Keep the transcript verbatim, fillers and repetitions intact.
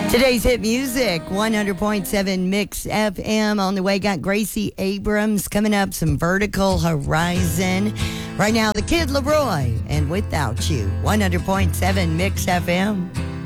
Today's hit music, one hundred point seven Mix F M. On the way, got Gracie Abrams coming up, some Vertical Horizon. Right now, the Kid Leroy and Without You, one hundred point seven Mix F M.